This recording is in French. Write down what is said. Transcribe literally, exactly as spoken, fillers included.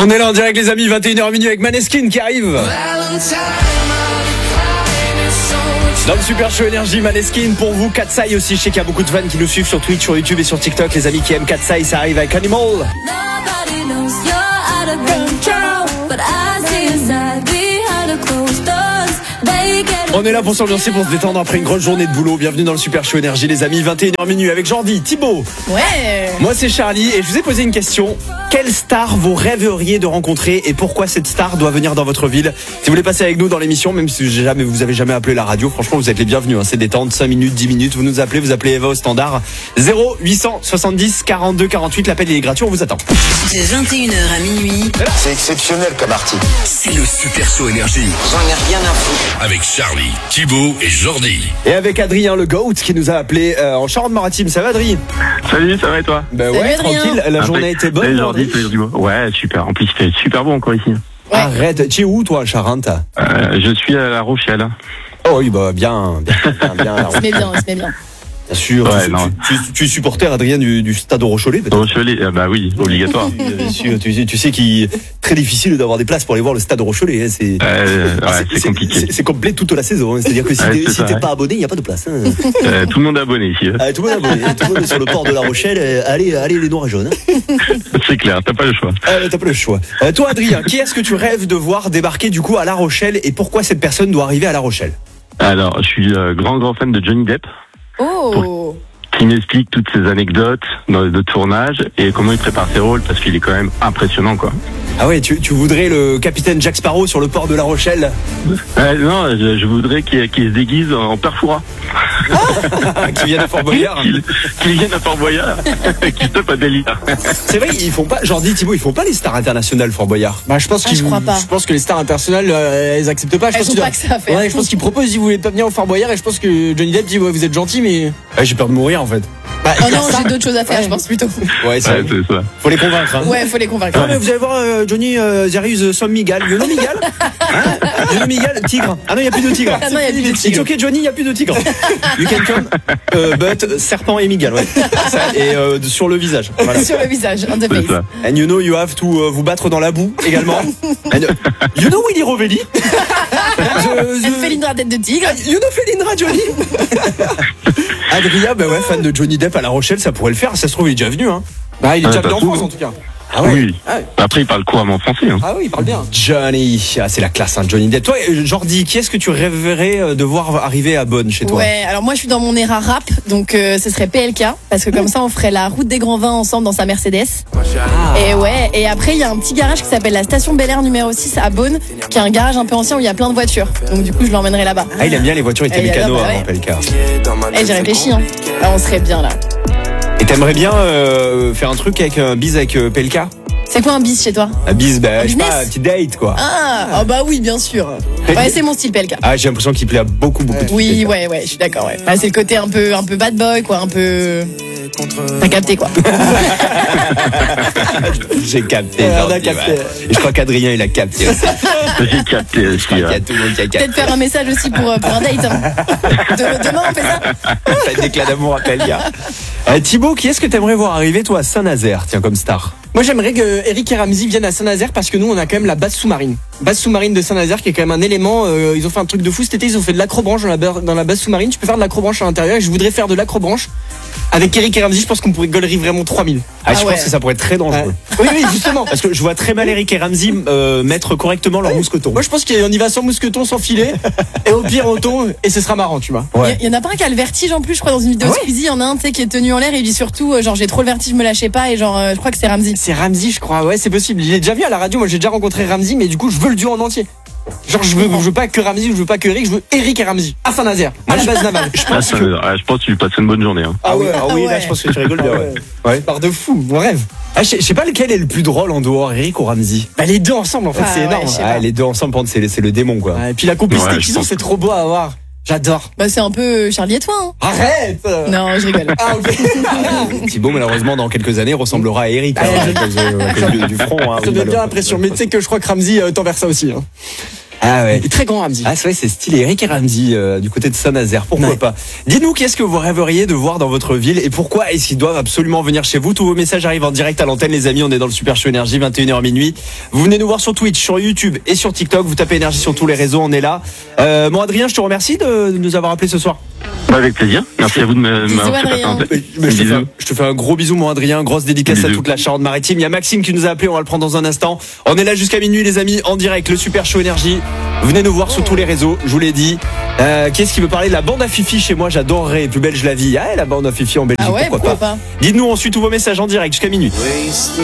On est là en direct les amis, vingt et une heures minuit avec Maneskin qui arrive. Dans le Super Show Énergie, Maneskin pour vous, Katsai aussi. Je sais qu'il y a beaucoup de fans qui nous suivent sur Twitch, sur YouTube et sur TikTok. Les amis qui aiment Katsai, ça arrive avec Animal. On est là pour s'ambiancer, pour se détendre après une grosse journée de boulot. Bienvenue dans le Super Show Énergie les amis, vingt et une heures minuit avec Jordi, Thibaut. Ouais. Moi c'est Charlie et je vous ai posé une question. Quelle star vous rêveriez de rencontrer et pourquoi cette star doit venir dans votre ville? Si vous voulez passer avec nous dans l'émission, même si jamais, vous avez jamais appelé la radio, franchement vous êtes les bienvenus, hein. C'est détente, cinq minutes, dix minutes, vous nous appelez, vous appelez Eva au standard zéro huit cent soixante-dix quarante-deux quarante-huit, l'appel il est gratuit, on vous attend. De vingt et une heures à minuit. C'est exceptionnel comme article. C'est le Super Show Énergie. J'en ai rien à foutre. Avec Charlie, Thibaut et Jordi. Et avec Adrien le GOAT qui nous a appelé euh, en Charente-Maritime. Ça va Adrien? Salut, ça va et toi? Bah Salut, ouais, Adrien. tranquille, la journée Impec. était bonne. Salut Jordi. Jordi, salut Thibaut. Ouais, super. En plus, il fait super bon encore ici. Ouais. Arrête, tu es où toi, Charente? Euh, je suis à La Rochelle. Oh oui, bah bien, bien, bien, bien. On se met bien, on se met bien. Bien sûr, Ouais, tu, non. tu, tu, tu es supporter Adrien du, du stade Rochelet peut-être? Rochelet, euh, bah oui, obligatoire. Bien sûr, tu, sais- tu sais qu'il est très difficile d'avoir des places pour aller voir le stade Rochelet. Hein, c'est, Euh, Ah, ouais, c'est compliqué. C'est, c'est complet toute la saison. Hein, c'est-à-dire que si Ouais, t'es, c'est si ça, t'es ouais. pas abonné, il n'y a pas de place. Hein. Euh, tout le monde est abonné ici. hein. Ah, tout le monde est abonné. Tout le monde est sur le port de La Rochelle. euh, Allez, allez les noirs et jaunes. Hein. C'est clair, t'as pas le choix. Ah, t'as pas le choix. Euh, toi, Adrien, qui est-ce que tu rêves de voir débarquer du coup à La Rochelle et pourquoi cette personne doit arriver à La Rochelle? Alors, je suis euh, grand, grand fan de Johnny Depp, Oh. qui m'explique toutes ses anecdotes de, de tournage et comment il prépare ses rôles, parce qu'il est quand même impressionnant, quoi. Ah ouais, tu, tu voudrais le capitaine Jack Sparrow sur le port de La Rochelle? Euh, non, je, je voudrais qu'il, qu'il se déguise en père Fouras. Qui vient de Fort Boyard. qu'il, qu'il vienne à Fort Boyard, qu'il se tape à délire. C'est vrai, ils font pas, Jordi, Thibaut, ils font pas les stars internationales Fort Boyard. Bah, je pense Ah, qu'ils je crois pas. je pense que les stars internationales, euh, elles acceptent pas. Je Elles pense ont qu'ils pas doivent- que ça à faire. Ouais, je pense qu'ils proposent, ils voulaient pas venir au Fort Boyard et je pense que Johnny Depp dit ouais, vous êtes gentil mais. Ouais, j'ai peur de mourir en fait. Bah, Oh non, j'ai d'autres choses à faire, je pense plutôt. Ouais, c'est Ouais, vrai. c'est ça. Faut les convaincre. Hein. Ouais, faut les convaincre. Non, mais vous allez voir euh, Johnny, euh, there is some Migal. You know Migal? Hein? You know Migal, tigre. Ah non, il n'y a plus de tigre. Ah non, y a plus de It's tigre. okay Johnny, il n'y a plus de tigre. You can come, euh, but serpent et Migal, ouais. Ça, et euh, sur le visage. Voilà. Sur le visage, on the C'est face. ça. And you know you have to euh, vous battre dans la boue également. And, uh, you know Willy Rovelli? Je- Elle je- fait l'Indra tête de tigre. You know Felindra Johnny? Adrien, bah ouais, fan de Johnny Depp à La Rochelle, ça pourrait le faire. Ça se trouve, il est déjà venu, hein. Bah, il est Ah, déjà pas venu en fou. France en tout cas. Ah Oui. Ah ouais. Après, il parle couramment français. Hein. Ah oui, il parle bien. Johnny, ah, c'est la classe, hein, Johnny Depp. Toi, euh, Jordi, qui est-ce que tu rêverais euh, de voir arriver à Bonn chez toi? Ouais, alors moi je suis dans mon era rap, donc euh, ce serait P L K, parce que comme ça on ferait la route des grands vins ensemble dans sa Mercedes. Et ouais, et après il y a un petit garage qui s'appelle la station Bel Air numéro six à Beaune, qui est un garage un peu ancien où il y a plein de voitures. Donc du coup je l'emmènerai là-bas. Ah, il aime bien les voitures avec les Eh, il y a mécanos, là, hein, ouais. rappelle car. Et j'ai réfléchi, hein. Alors, on serait bien là. Et t'aimerais bien euh, faire un truc avec un bise avec euh, P L K? C'est quoi un bis chez toi? Un bise, bah, je sais business pas, un petit date, quoi. Ah, oh bah oui, bien sûr. Ouais, c'est mon style P L K. Ah, j'ai l'impression qu'il plaît à beaucoup, beaucoup de filles, Oui, P L K. ouais, ouais, je suis d'accord, ouais. Bah, c'est le côté un peu, un peu bad boy, quoi, un peu. T'as capté, quoi. J'ai capté, Ouais, on a Jordi, capté. ouais. Et je crois qu'Adrien, il a capté aussi. J'ai capté Je aussi. crois qu'il y ouais. a tout le monde qui a capté. Peut-être faire un message aussi pour, euh, pour un date. Hein. De- demain, on fait ça. Faites d'éclat d'amour à P L K. Euh, Thibaut, qui est-ce que t'aimerais voir arriver, toi, à Saint-Nazaire, tiens, comme star? Moi j'aimerais que Eric et Ramsey viennent à Saint-Nazaire parce que nous on a quand même la base sous-marine. Base sous-marine de Saint-Nazaire qui est quand même un élément. Euh, ils ont fait un truc de fou cet été, ils ont fait de l'acrobranche dans la, ba- dans la base sous-marine. Tu peux faire de l'acrobranche à l'intérieur et je voudrais faire de l'acrobranche. Avec Eric et Ramsey, je pense qu'on pourrait gaulerie vraiment trois mille. Ah, je Ah pense ouais. que ça pourrait être très dangereux. Oui, oui, justement. Parce que je vois très mal Eric et Ramsey euh, mettre correctement leur mousqueton. Moi je pense qu'on y va sans mousqueton, sans filet. Et au pire, on tombe et ce sera marrant, tu vois. Ouais. Il y, y en a pas un qui a le vertige en plus, je crois, dans une vidéo Ah ouais Squeezie. Il y en a un, tu sais, qui est tenu en l'air et il dit surtout, euh, genre, j'ai trop le vertige, me lâchez pas. Et genre, euh, je crois que c'est Ramsey. C'est Ramsey, je crois. Ouais, c'est possible. Il est déjà vu à la radio. Moi, j'ai déjà rencontré Ramsey, mais du coup, je veux le duo en entier. Genre, je veux, je veux pas que Ramsey, je veux pas que Eric, je veux Eric et Ramsey. À Saint-Nazaire, à la base navale. Je Ah, pense ça, que... ouais, je pense que tu passes une bonne journée. Hein. Ah oui, ah oui, Ah là, ouais. je pense que tu rigoles bien, ouais. Ouais. Par de fou, mon rêve. Ah, je sais- je sais pas lequel est le plus drôle en dehors, Eric ou Ramsey. Bah, les deux ensemble, en fait, Ah c'est ouais, énorme. je sais Ah, pas. les deux ensemble, pendant- c'est c'est le démon, quoi. Ouais, et puis la complicité Ouais, je qu'ils ont, pense. c'est trop beau à voir. J'adore. Bah, c'est un peu Charlie et toi, hein. Arrête. Non, je rigole. Ah, ok. Thibaut, malheureusement, dans quelques années, ressemblera à Eric. hein, Ah, à cause, euh, à cause du, du front. Hein, Ça oui, donne bien malheureux. l'impression. Mais tu sais que je crois que Ramsey euh, tend vers ça aussi. Hein. Ah ouais. Il est très grand, Ramsey. Ah c'est vrai, c'est stylé. Eric et Ramsey euh, du côté de Saint-Nazaire, pourquoi Ouais. pas. Dites-nous qu'est-ce que vous rêveriez de voir dans votre ville et pourquoi est-ce qu'ils doivent absolument venir chez vous. Tous vos messages arrivent en direct à l'antenne les amis, on est dans le Super Show Énergie, vingt et une heures minuit. Vous venez nous voir sur Twitch, sur YouTube et sur TikTok, vous tapez Énergie sur tous les réseaux, on est là. Euh, mon Adrien, je te remercie de nous avoir appelé ce soir. Bah, avec plaisir. Merci à vous de me Bisous, m'avoir fait passer Adrien. en tête. Mais je, te fais Bisous. un, je te fais un gros bisou mon Adrien, grosse dédicace à Bisous. toute la Charente-Maritime. Il y a Maxime qui nous a appelé, on va le prendre dans un instant. On est là jusqu'à minuit les amis, en direct, le Super Show Énergie. Venez nous voir sur tous les réseaux, je vous l'ai dit. Euh, Qu'est-ce qui veut parler de la bande à Fifi chez moi? J'adorerais, plus belge la vie. Ah, la bande à Fifi en Belgique, Ah ouais, pourquoi, pourquoi pas. pas. Dites-nous ensuite tous vos messages en direct jusqu'à minuit.